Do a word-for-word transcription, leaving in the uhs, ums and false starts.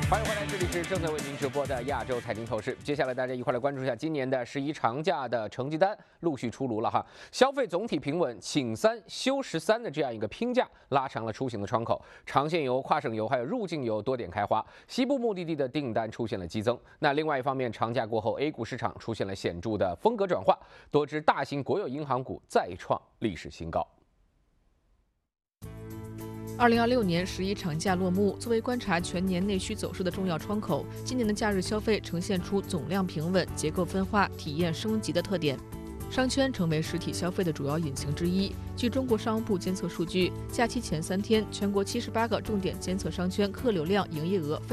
欢迎回来，这里是正在为您直播的亚洲财经透视。接下来大家一块来关注一下今年的十一长假的成绩单陆续出炉了哈。消费总体平稳，请三休十三的这样一个拼假，拉长了出行的窗口。长线游、跨省游还有入境游多点开花，西部目的地的订单出现了激增。那另外一方面，长假过后 ，A 股市场出现了显著的风格转化，多只大型国有银行股再创历史新高。 二零二六年十一长假落幕，作为观察全年内需走势的重要窗口，今年的假日消费呈现出总量平稳、结构分化、体验升级的特点。商圈成为实体消费的主要引擎之一。据中国商务部监测数据，假期前三天，全国七十八个重点监测商圈客流量、营业额分